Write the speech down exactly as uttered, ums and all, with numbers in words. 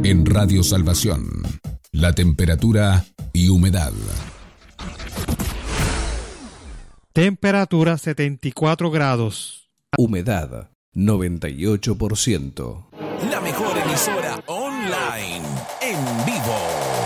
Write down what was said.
En Radio Salvación, la temperatura y humedad. Temperatura setenta y cuatro grados. Humedad noventa y ocho por ciento. La mejor emisora online en vivo.